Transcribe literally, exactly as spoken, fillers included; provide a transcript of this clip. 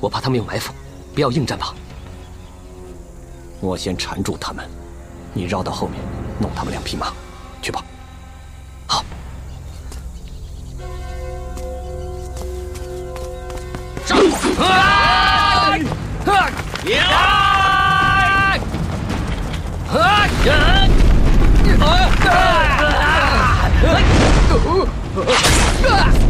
我怕他们有埋伏，不要应战吧。 我先缠住他们，你绕到后面弄他们两匹马，去吧。 好。上！啊！呀！啊！啊！啊！